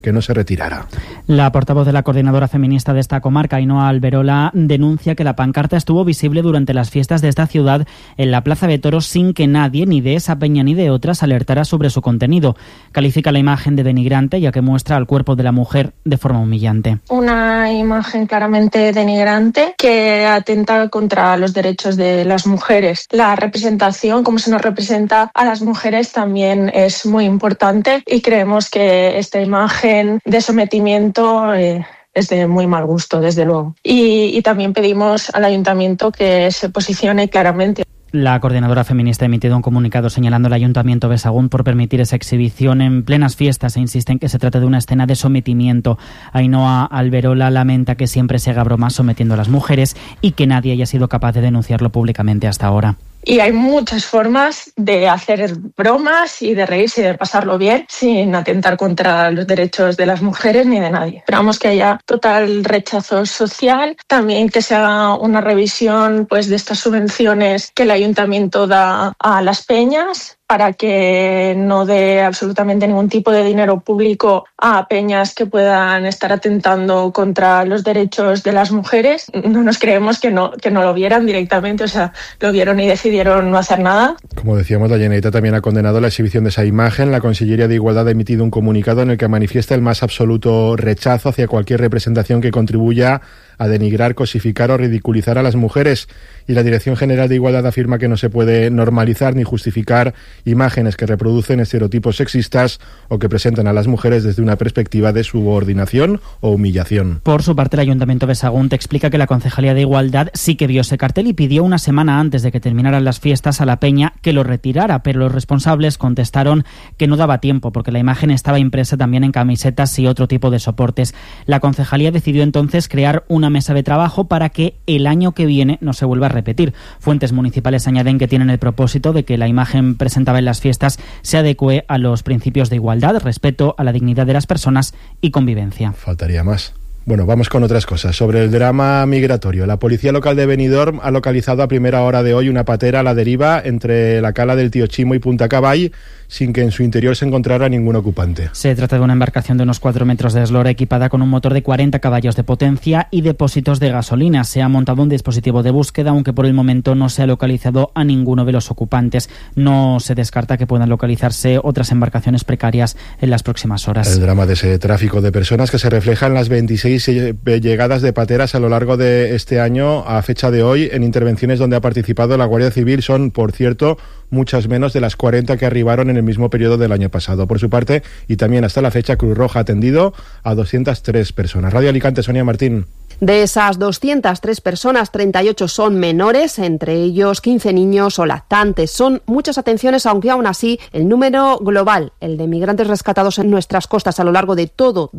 que no se retirara. La portavoz de la coordinadora feminista de esta comarca, Ainhoa Alberola, denuncia que la pancarta estuvo visible durante las fiestas de esta ciudad en la Plaza de Toros sin que nadie, ni de esa peña ni de otras, alertara sobre su contenido. Califica la imagen de denigrante, ya que muestra al cuerpo de la mujer de forma humillante. Una imagen claramente denigrante que atenta contra los derechos de las mujeres. La representación, como se nos representa a las mujeres, también es muy importante y creemos que esta imagen de sometimiento es de muy mal gusto, desde luego. Y también pedimos al ayuntamiento que se posicione claramente. La coordinadora feminista ha emitido un comunicado señalando al Ayuntamiento de Sahagún por permitir esa exhibición en plenas fiestas e insiste en que se trata de una escena de sometimiento. Ainhoa Alberola lamenta que siempre se haga bromas sometiendo a las mujeres y que nadie haya sido capaz de denunciarlo públicamente hasta ahora. Y hay muchas formas de hacer bromas y de reírse y de pasarlo bien sin atentar contra los derechos de las mujeres ni de nadie. Esperamos que haya total rechazo social, también que se haga una revisión de estas subvenciones que el ayuntamiento da a las peñas, para que no dé absolutamente ningún tipo de dinero público a peñas que puedan estar atentando contra los derechos de las mujeres. No nos creemos que no lo vieran directamente, lo vieron y decidieron no hacer nada. Como decíamos, la Generalitat también ha condenado la exhibición de esa imagen. La Consellería de Igualdad ha emitido un comunicado en el que manifiesta el más absoluto rechazo hacia cualquier representación que contribuya a denigrar, cosificar o ridiculizar a las mujeres. Y la Dirección General de Igualdad afirma que no se puede normalizar ni justificar imágenes que reproducen estereotipos sexistas o que presentan a las mujeres desde una perspectiva de subordinación o humillación. Por su parte, el Ayuntamiento de Sahagún te explica que la Concejalía de Igualdad sí que vio ese cartel y pidió una semana antes de que terminaran las fiestas a la peña que lo retirara, pero los responsables contestaron que no daba tiempo porque la imagen estaba impresa también en camisetas y otro tipo de soportes. La Concejalía decidió entonces crear una mesa de trabajo para que el año que viene no se vuelva a repetir. Fuentes municipales añaden que tienen el propósito de que la imagen presentada en las fiestas se adecue a los principios de igualdad, respeto a la dignidad de las personas y convivencia. Faltaría más. Bueno, vamos con otras cosas. Sobre el drama migratorio, la policía local de Benidorm ha localizado a primera hora de hoy una patera a la deriva entre la cala del Tío Chimo y Punta Caball, sin que en su interior se encontrara ningún ocupante. Se trata de una embarcación de unos 4 metros de eslora equipada con un motor de 40 caballos de potencia y depósitos de gasolina. Se ha montado un dispositivo de búsqueda, aunque por el momento no se ha localizado a ninguno de los ocupantes. No se descarta que puedan localizarse otras embarcaciones precarias en las próximas horas. El drama de ese tráfico de personas que se refleja en las 26 llegadas de pateras a lo largo de este año a fecha de hoy en intervenciones donde ha participado la Guardia Civil son, por cierto, muchas menos de las 40 que arribaron en el mismo periodo del año pasado. Por su parte, y también hasta la fecha, Cruz Roja ha atendido a 203 personas. Radio Alicante, Sonia Martín. De esas 203 personas, 38 son menores, entre ellos 15 niños o lactantes. Son muchas atenciones, aunque aún así el número global, el de migrantes rescatados en nuestras costas a lo largo de todo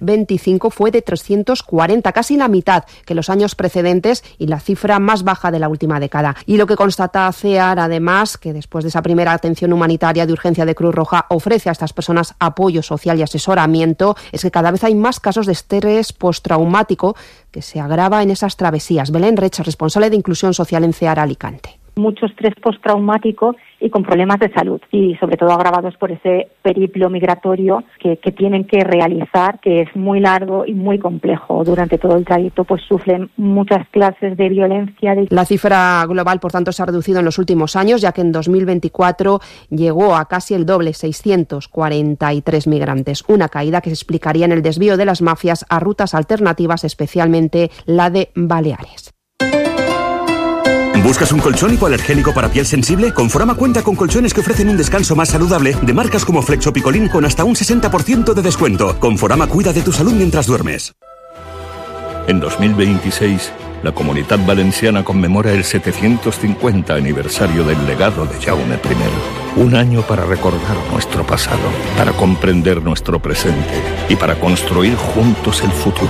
2025 fue de 340, casi la mitad que los años precedentes y la cifra más baja de la última década. Y lo que constata CEAR, además, que después de esa primera atención humanitaria de urgencia de Cruz Roja ofrece a estas personas apoyo social y asesoramiento, es que cada vez hay más casos de estrés postraumático que se agrava en esas travesías. Belén Recha, responsable de Inclusión Social en CEAR Alicante. Mucho estrés postraumático y con problemas de salud y sobre todo agravados por ese periplo migratorio que tienen que realizar, que es muy largo y muy complejo. Durante todo el trayecto pues sufren muchas clases de violencia. La cifra global, por tanto, se ha reducido en los últimos años, ya que en 2024 llegó a casi el doble, 643 migrantes. Una caída que se explicaría en el desvío de las mafias a rutas alternativas, especialmente la de Baleares. ¿Buscas un colchón hipoalergénico para piel sensible? Conforama cuenta con colchones que ofrecen un descanso más saludable de marcas como Flexo Picolín con hasta un 60% de descuento. Conforama cuida de tu salud mientras duermes. En 2026, la Comunitat Valenciana conmemora el 750 aniversario del legado de Jaume I. Un año para recordar nuestro pasado, para comprender nuestro presente y para construir juntos el futuro.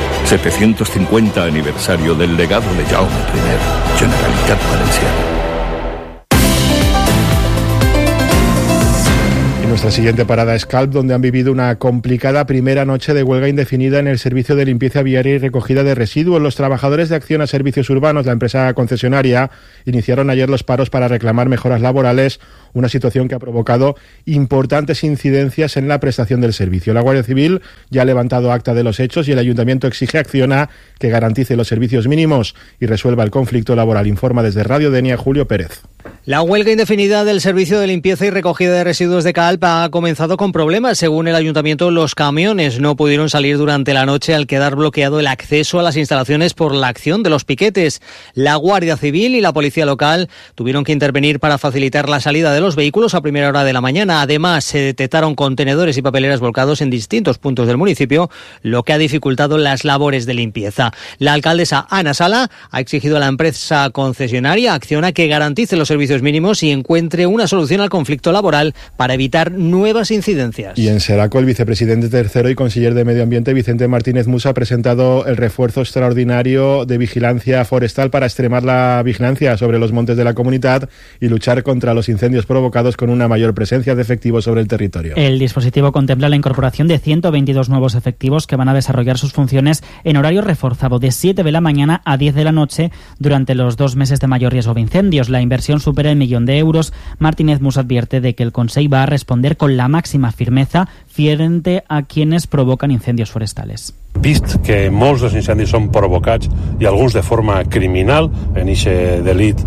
750 aniversario del legado de Jaume I. Generalitat Valenciana. Nuestra siguiente parada es Calp, donde han vivido una complicada primera noche de huelga indefinida en el servicio de limpieza viaria y recogida de residuos. Los trabajadores de Acciona Servicios Urbanos, la empresa concesionaria, iniciaron ayer los paros para reclamar mejoras laborales, una situación que ha provocado importantes incidencias en la prestación del servicio. La Guardia Civil ya ha levantado acta de los hechos y el Ayuntamiento exige a Acciona que garantice los servicios mínimos y resuelva el conflicto laboral. Informa desde Radio Denia Julio Pérez. La huelga indefinida del servicio de limpieza y recogida de residuos de Calp ha comenzado con problemas. Según el Ayuntamiento, los camiones no pudieron salir durante la noche al quedar bloqueado el acceso a las instalaciones por la acción de los piquetes. La Guardia Civil y la Policía Local tuvieron que intervenir para facilitar la salida de los vehículos a primera hora de la mañana. Además, se detectaron contenedores y papeleras volcados en distintos puntos del municipio, lo que ha dificultado las labores de limpieza. La alcaldesa Ana Sala ha exigido a la empresa concesionaria Acciona que garantice los servicios mínimos y encuentre una solución al conflicto laboral para evitar nuevas incidencias. Y en Seraco, el vicepresidente tercero y conseller de Medio Ambiente, Vicente Martínez Musa, ha presentado el refuerzo extraordinario de vigilancia forestal para extremar la vigilancia sobre los montes de la comunidad y luchar contra los incendios provocados con una mayor presencia de efectivos sobre el territorio. El dispositivo contempla la incorporación de 122 nuevos efectivos que van a desarrollar sus funciones en horario reforzado de 7 de la mañana a 10 de la noche durante los 2 meses de mayor riesgo de incendios. La inversión supera el 1 millón de euros. Martínez Musa advierte de que el Consell va a responder con la máxima firmeza frente a quienes provocan incendios forestales. Vist que molts dels incendis són provocats i alguns de forma criminal en aquest delit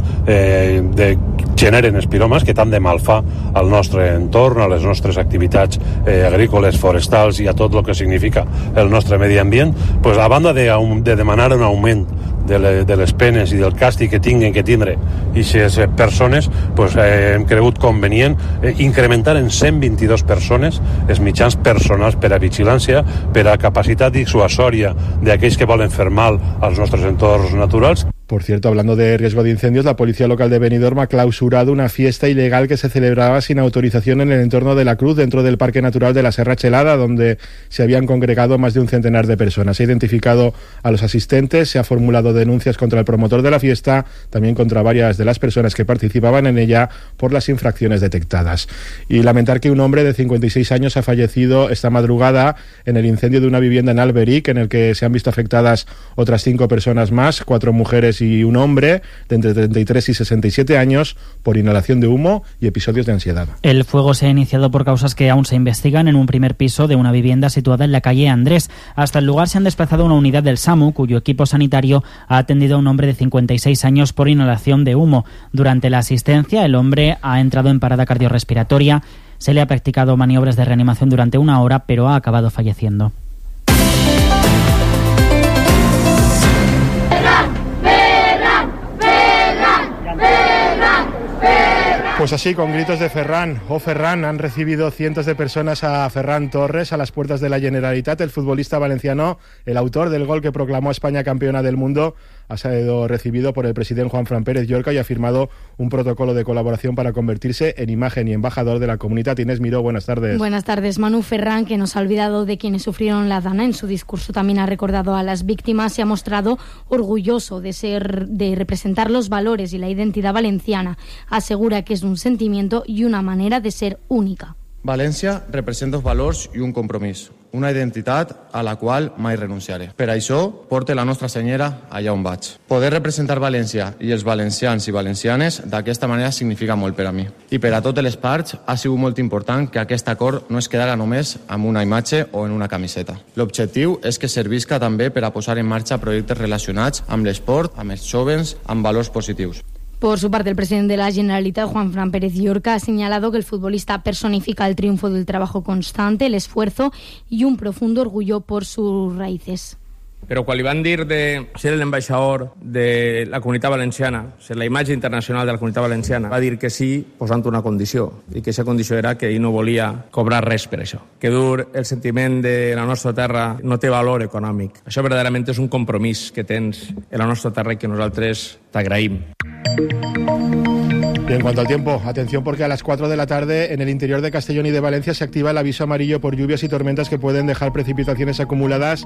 generen espiromes que tant de mal fa al nostre entorn, a les nostres activitats agrícoles, forestals i a tot el que significa el nostre medi ambient, pues a banda de demanar un augment de les penes i del càstig que tinguin que tindre aquestes persones, pues, hem cregut convenient incrementar en 122 persones els mitjans personals per a vigilància, per a capacitat dissuasòria d'aquells que volen fer mal als nostres entorns naturals. Por cierto, hablando de riesgo de incendios, la Policía Local de Benidorm ha clausurado una fiesta ilegal que se celebraba sin autorización en el entorno de la Cruz, dentro del Parque Natural de la Serra Chelada, donde se habían congregado más de un centenar de personas. Se ha identificado a los asistentes, se ha formulado denuncias contra el promotor de la fiesta, también contra varias de las personas que participaban en ella por las infracciones detectadas. Y lamentar que un hombre de 56 años ha fallecido esta madrugada en el incendio de una vivienda en Alberic, en el que se han visto afectadas otras 5 personas más, 4 mujeres y un hombre de entre 33 y 67 años por inhalación de humo y episodios de ansiedad. El fuego se ha iniciado por causas que aún se investigan en un primer piso de una vivienda situada en la calle Andrés. Hasta el lugar se han desplazado una unidad del SAMU, cuyo equipo sanitario ha atendido a un hombre de 56 años por inhalación de humo. Durante la asistencia, el hombre ha entrado en parada cardiorrespiratoria. Se le ha practicado maniobras de reanimación durante 1 hora, pero ha acabado falleciendo. Pues así, con gritos de Ferran o Ferran, han recibido cientos de personas a Ferran Torres a las puertas de la Generalitat. El futbolista valenciano, el autor del gol que proclamó a España campeona del mundo, ha sido recibido por el presidente Juanfran Pérez Llorca y ha firmado un protocolo de colaboración para convertirse en imagen y embajador de la comunidad. Inés Miró, buenas tardes. Buenas tardes. Manu Ferran, que nos ha olvidado de quienes sufrieron la dana, en su discurso también ha recordado a las víctimas, se ha mostrado orgulloso de representar los valores y la identidad valenciana. Asegura que es un sentimiento i una manera de ser única. València representa els valors i un compromís, una identitat a la qual mai renunciaré. Per això porte la Nostra Senyera allà on vaig. Poder representar València i els valencians i valencianes d'aquesta manera significa molt per a mi. I per a totes les parts ha sigut molt important que aquest acord no es quedara només amb una imatge o en una camiseta. L'objectiu és que servisca també per a posar en marxa projectes relacionats amb l'esport, amb els jóvens, amb valors positius. Por su parte, el presidente de la Generalitat, Juanfran Pérez Llorca, ha señalado que el futbolista personifica el triunfo del trabajo constante, el esfuerzo y un profundo orgullo por sus raíces. Però quan li van dir de ser l'ambaixador de la comunitat valenciana, ser la imatge internacional de la comunitat valenciana, va dir que sí posant una condició, i que aquesta condició era que ell no volia cobrar res per això. Que dur el sentiment de la nostra terra no té valor econòmic. Això verdaderament és un compromís que tens en la nostra terra i que nosaltres t'agraïm. Y en cuanto al tiempo, atención porque a las 4 de la tarde en el interior de Castellón y de Valencia se activa el aviso amarillo por lluvias y tormentas que pueden dejar precipitaciones acumuladas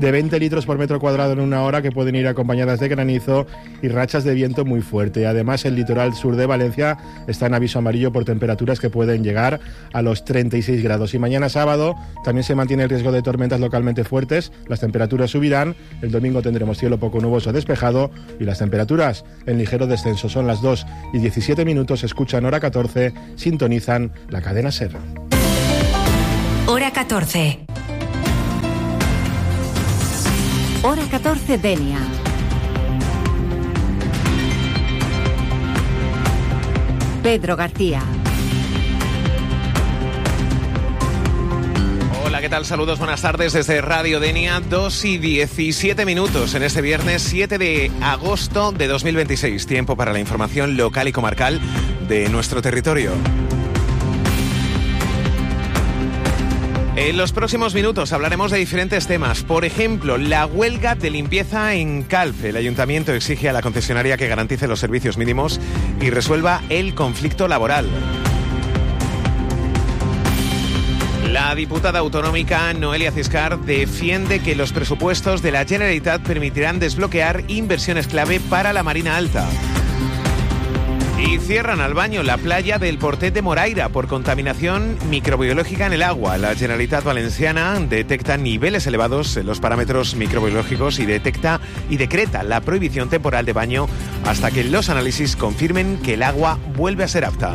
de 20 litros por metro cuadrado en una hora, que pueden ir acompañadas de granizo y rachas de viento muy fuerte. Además, el litoral sur de Valencia está en aviso amarillo por temperaturas que pueden llegar a los 36 grados. Y mañana sábado también se mantiene el riesgo de tormentas localmente fuertes. Las temperaturas subirán. El domingo tendremos cielo poco nuboso despejado y las temperaturas en ligero descenso. Son las 2:17. Escuchan Hora 14, sintonizan la cadena SER. Hora 14. Hora 14, Denia. Pedro García. Hola, ¿qué tal? Saludos, buenas tardes desde Radio Denia, 2:17 en este viernes 7 de agosto de 2026. Tiempo para la información local y comarcal de nuestro territorio. En los próximos minutos hablaremos de diferentes temas. Por ejemplo, la huelga de limpieza en Calp. El ayuntamiento exige a la concesionaria que garantice los servicios mínimos y resuelva el conflicto laboral. La diputada autonómica Noelia Ciscar defiende que los presupuestos de la Generalitat permitirán desbloquear inversiones clave para la Marina Alta. Y cierran al baño la playa del Portet de Moraira por contaminación microbiológica en el agua. La Generalitat Valenciana detecta niveles elevados en los parámetros microbiológicos y decreta la prohibición temporal de baño hasta que los análisis confirmen que el agua vuelve a ser apta.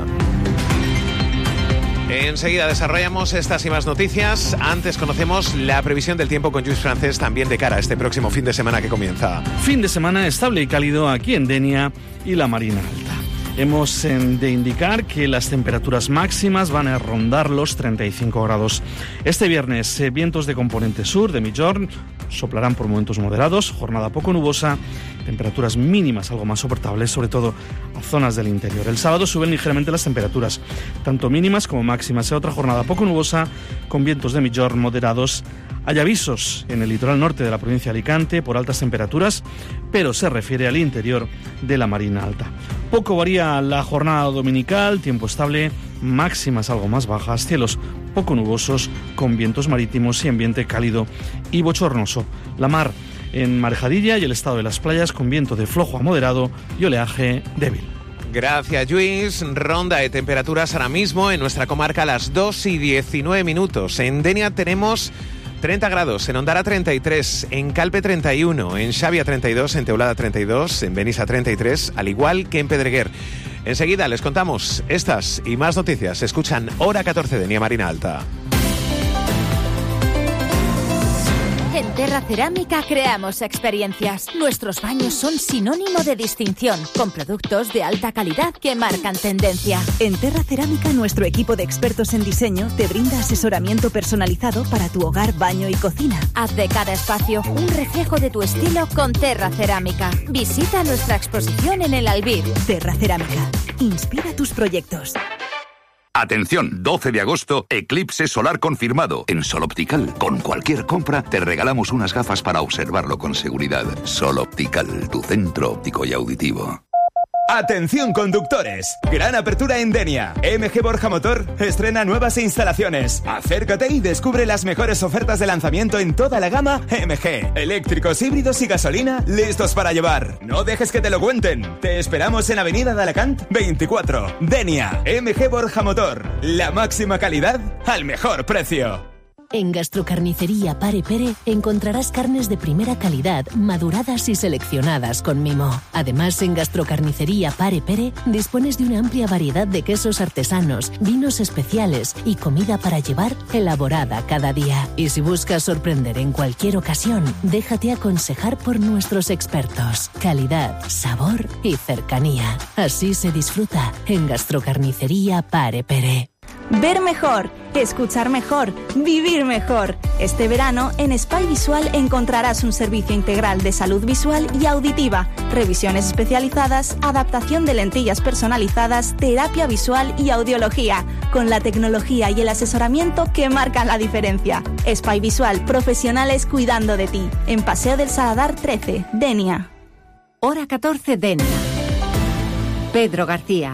Enseguida desarrollamos estas y más noticias. Antes conocemos la previsión del tiempo con Lluís Francés, también de cara a este próximo fin de semana que comienza. Fin de semana estable y cálido aquí en Denia y la Marina Alta. Hemos de indicar que las temperaturas máximas van a rondar los 35 grados. Este viernes, vientos de componente sur, de Migjorn, soplarán por momentos moderados, jornada poco nubosa, temperaturas mínimas algo más soportables, sobre todo a zonas del interior. El sábado suben ligeramente las temperaturas, tanto mínimas como máximas. Será otra jornada poco nubosa, con vientos de Migjorn moderados. Hay avisos en el litoral norte de la provincia de Alicante por altas temperaturas, pero se refiere al interior de la Marina Alta. Poco varía la jornada dominical, tiempo estable, máximas algo más bajas, cielos poco nubosos, con vientos marítimos y ambiente cálido y bochornoso. La mar en marejadilla y el estado de las playas con viento de flojo a moderado y oleaje débil. Gracias, Lluís. Ronda de temperaturas ahora mismo en nuestra comarca a las 2:19. En Denia tenemos 30 grados, en Ondara 33, en Calpe 31, en Xàbia 32, en Teulada 32, en Benissa 33, al igual que en Pedreguer. Enseguida les contamos estas y más noticias. Escuchan Hora 14 de Denia Marina Alta. En Terra Cerámica creamos experiencias. Nuestros baños son sinónimo de distinción, con productos de alta calidad que marcan tendencia. En Terra Cerámica, nuestro equipo de expertos en diseño te brinda asesoramiento personalizado para tu hogar, baño y cocina. Haz de cada espacio un reflejo de tu estilo con Terra Cerámica. Visita nuestra exposición en el Albir. Terra Cerámica. Inspira tus proyectos. Atención, 12 de agosto, eclipse solar confirmado. En Sol Optical, con cualquier compra, te regalamos unas gafas para observarlo con seguridad. Sol Optical, tu centro óptico y auditivo. Atención conductores, gran apertura en Denia. MG Borja Motor estrena nuevas instalaciones. Acércate y descubre las mejores ofertas de lanzamiento en toda la gama MG. Eléctricos, híbridos y gasolina listos para llevar. No dejes que te lo cuenten. Te esperamos en Avenida de Alacant 24. Denia, MG Borja Motor. La máxima calidad al mejor precio. En Gastrocarnicería Pare Pere encontrarás carnes de primera calidad, maduradas y seleccionadas con mimo. Además, en Gastrocarnicería Pare Pere dispones de una amplia variedad de quesos artesanos, vinos especiales y comida para llevar elaborada cada día. Y si buscas sorprender en cualquier ocasión, déjate aconsejar por nuestros expertos. Calidad, sabor y cercanía. Así se disfruta en Gastrocarnicería Pare Pere. Ver mejor, escuchar mejor, vivir mejor. Este verano en Spy Visual encontrarás un servicio integral de salud visual y auditiva, revisiones especializadas, adaptación de lentillas personalizadas, terapia visual y audiología, con la tecnología y el asesoramiento que marcan la diferencia. Spy Visual, profesionales cuidando de ti. En Paseo del Saladar 13, Denia. Hora 14, Denia. Pedro García.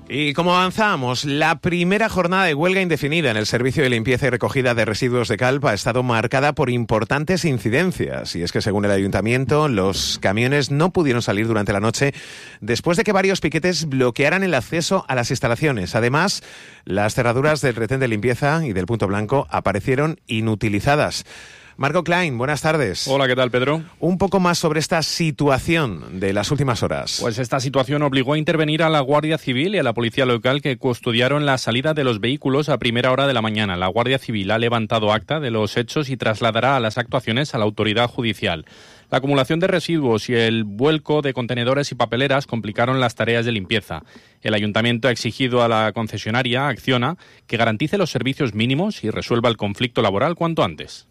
Y como avanzábamos, la primera jornada de huelga indefinida en el servicio de limpieza y recogida de residuos de Calp ha estado marcada por importantes incidencias. Y es que, según el ayuntamiento, los camiones no pudieron salir durante la noche después de que varios piquetes bloquearan el acceso a las instalaciones. Además, las cerraduras del retén de limpieza y del punto blanco aparecieron inutilizadas. Marco Klein, buenas tardes. Hola, ¿qué tal, Pedro? Un poco más sobre esta situación de las últimas horas. Pues esta situación obligó a intervenir a la Guardia Civil y a la Policía Local, que custodiaron la salida de los vehículos a primera hora de la mañana. La Guardia Civil ha levantado acta de los hechos y trasladará a las actuaciones a la autoridad judicial. La acumulación de residuos y el vuelco de contenedores y papeleras complicaron las tareas de limpieza. El ayuntamiento ha exigido a la concesionaria Acciona que garantice los servicios mínimos y resuelva el conflicto laboral cuanto antes.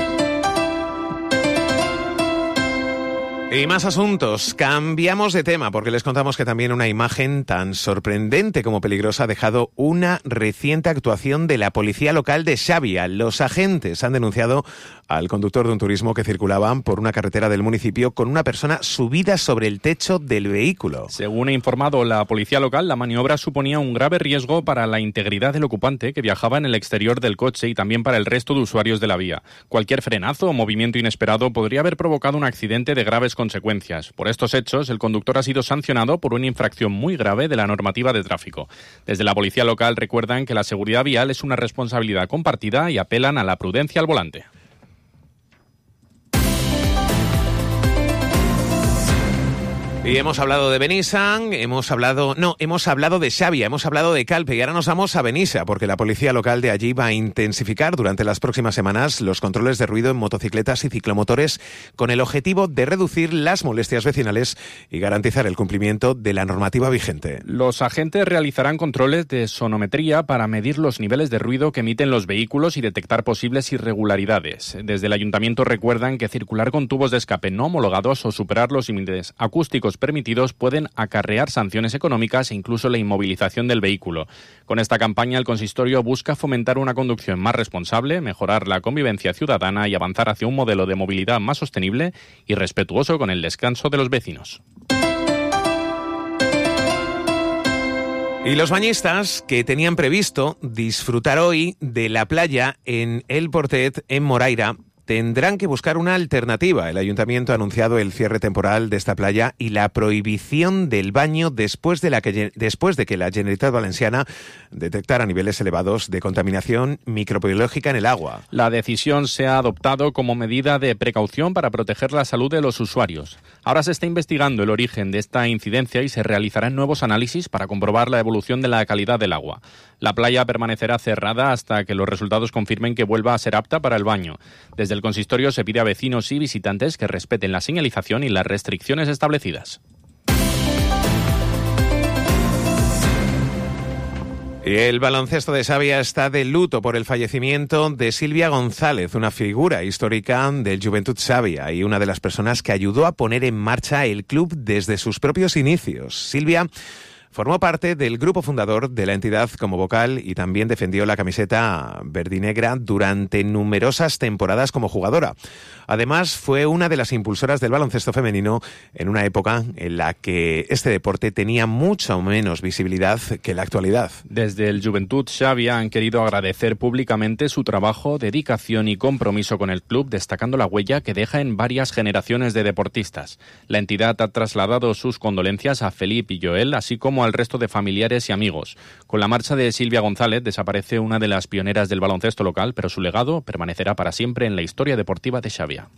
Y más asuntos. Cambiamos de tema porque les contamos que también una imagen tan sorprendente como peligrosa ha dejado una reciente actuación de la Policía Local de Xàbia. Los agentes han denunciado al conductor de un turismo que circulaba por una carretera del municipio con una persona subida sobre el techo del vehículo. Según ha informado la Policía Local, la maniobra suponía un grave riesgo para la integridad del ocupante, que viajaba en el exterior del coche, y también para el resto de usuarios de la vía. Cualquier frenazo o movimiento inesperado podría haber provocado un accidente de graves consecuencias. Por estos hechos, el conductor ha sido sancionado por una infracción muy grave de la normativa de tráfico. Desde la Policía Local recuerdan que la seguridad vial es una responsabilidad compartida y apelan a la prudencia al volante. Y hemos hablado de Benissa, hemos hablado de Xàbia, hemos hablado de Calpe, y ahora nos vamos a Benissa, porque la Policía Local de allí va a intensificar durante las próximas semanas los controles de ruido en motocicletas y ciclomotores, con el objetivo de reducir las molestias vecinales y garantizar el cumplimiento de la normativa vigente. Los agentes realizarán controles de sonometría para medir los niveles de ruido que emiten los vehículos y detectar posibles irregularidades. Desde el ayuntamiento recuerdan que circular con tubos de escape no homologados o superar los límites acústicos permitidos pueden acarrear sanciones económicas e incluso la inmovilización del vehículo. Con esta campaña, el consistorio busca fomentar una conducción más responsable, mejorar la convivencia ciudadana y avanzar hacia un modelo de movilidad más sostenible y respetuoso con el descanso de los vecinos. Y los bañistas que tenían previsto disfrutar hoy de la playa en El Portet, en Moraira, tendrán que buscar una alternativa. El ayuntamiento ha anunciado el cierre temporal de esta playa y la prohibición del baño después de que la Generalitat Valenciana detectara niveles elevados de contaminación microbiológica en el agua. La decisión se ha adoptado como medida de precaución para proteger la salud de los usuarios. Ahora se está investigando el origen de esta incidencia y se realizarán nuevos análisis para comprobar la evolución de la calidad del agua. La playa permanecerá cerrada hasta que los resultados confirmen que vuelva a ser apta para el baño. Desde el consistorio se pide a vecinos y visitantes que respeten la señalización y las restricciones establecidas. Y el baloncesto de Xàbia está de luto por el fallecimiento de Sílvia González, una figura histórica del Joventut Xàbia y una de las personas que ayudó a poner en marcha el club desde sus propios inicios. Sílvia formó parte del grupo fundador de la entidad como vocal y también defendió la camiseta verdinegra durante numerosas temporadas como jugadora. Además, fue una de las impulsoras del baloncesto femenino en una época en la que este deporte tenía mucho menos visibilidad que en la actualidad. Desde el Joventut Xàbia han querido agradecer públicamente su trabajo, dedicación y compromiso con el club, destacando la huella que deja en varias generaciones de deportistas. La entidad ha trasladado sus condolencias a Felip y Joel, así como al resto de familiares y amigos. Con la marcha de Sílvia González desaparece una de las pioneras del baloncesto local, pero su legado permanecerá para siempre en la historia deportiva de Xàbia.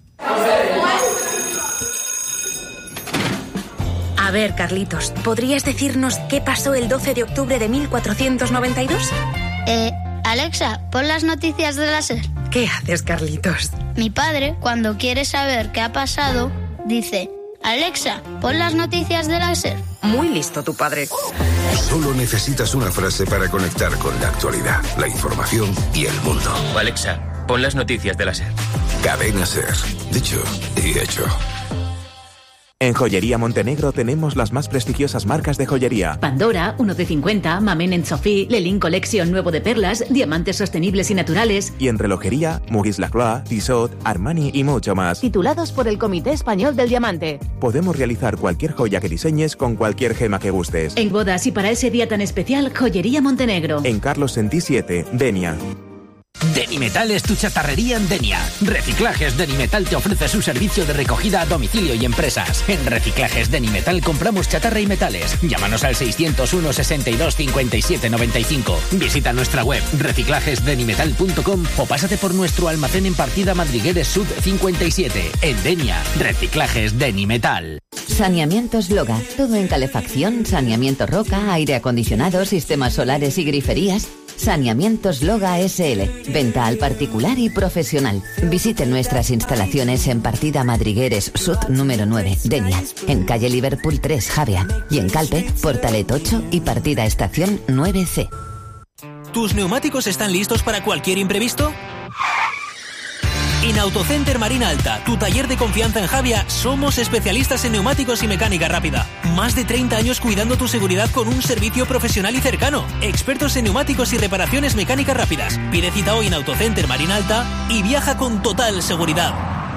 A ver, Carlitos, ¿podrías decirnos qué pasó el 12 de octubre de 1492? Alexa, pon las noticias de la SER. ¿Qué haces, Carlitos? Mi padre, cuando quiere saber qué ha pasado, dice: Alexa, pon las noticias de la SER. Muy listo tu padre. Solo necesitas una frase para conectar con la actualidad, la información y el mundo. Alexa, pon las noticias de la SER. Cadena SER. Dicho y hecho. En Joyería Montenegro tenemos las más prestigiosas marcas de joyería. Pandora, 1 de 50, Mamen & Sophie, Lelin Collection nuevo de perlas, diamantes sostenibles y naturales. Y en relojería, Maurice Lacroix, Tissot, Armani y mucho más. Titulados por el Comité Español del Diamante. Podemos realizar cualquier joya que diseñes con cualquier gema que gustes. En bodas y para ese día tan especial, Joyería Montenegro. En Carlos Sentí 7, Denia. Denimetal es tu chatarrería en Denia. Reciclajes Denimetal te ofrece su servicio de recogida a domicilio y empresas. En Reciclajes Denimetal compramos chatarra y metales. Llámanos al 601 62 57 95. Visita nuestra web reciclajesdenimetal.com o pásate por nuestro almacén en Partida Madrigueres Sud 57. En Denia, Reciclajes Denimetal. Saneamientos Loga. Todo en calefacción, saneamiento roca, aire acondicionado, sistemas solares y griferías. Saneamientos Loga SL. Venta al particular y profesional. Visite nuestras instalaciones en Partida Madrigueres Sud número 9, Denia. En calle Liverpool 3, Javea. Y en Calpe, Portalet 8 y Partida Estación 9C. ¿Tus neumáticos están listos para cualquier imprevisto? En Autocenter Marina Alta, tu taller de confianza en Javia, somos especialistas en neumáticos y mecánica rápida. Más de 30 años cuidando tu seguridad con un servicio profesional y cercano. Expertos en neumáticos y reparaciones mecánicas rápidas. Pide cita hoy en Autocenter Marina Alta y viaja con total seguridad.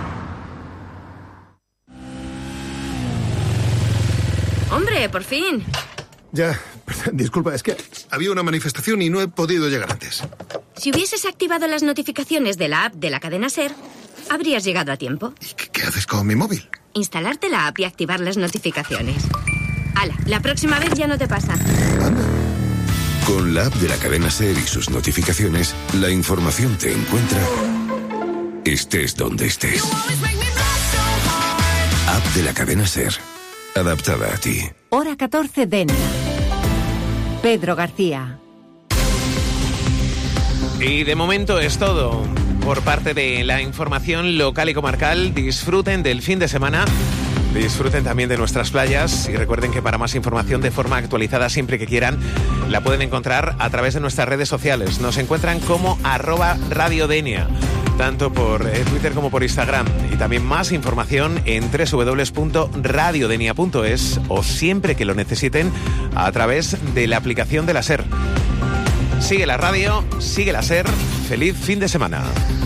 ¡Hombre, por fin! Ya, disculpa, es que había una manifestación y no he podido llegar antes. Si hubieses activado las notificaciones de la app de la cadena SER, habrías llegado a tiempo. ¿Y qué haces con mi móvil? Instalarte la app y activar las notificaciones. ¡Hala! La próxima vez ya no te pasa. Anda. Con la app de la cadena SER y sus notificaciones, la información te encuentra estés donde estés. App de la cadena SER. Adaptada a ti. Hora 14, Denia. Pedro García. Y de momento es todo por parte de la información local y comarcal. Disfruten del fin de semana, disfruten también de nuestras playas y recuerden que para más información de forma actualizada siempre que quieran la pueden encontrar a través de nuestras redes sociales. Nos encuentran como @radiodenia, tanto por Twitter como por Instagram. Y también más información en www.radiodenia.es o siempre que lo necesiten a través de la aplicación de la SER. Sigue la radio, sigue la SER. Feliz fin de semana.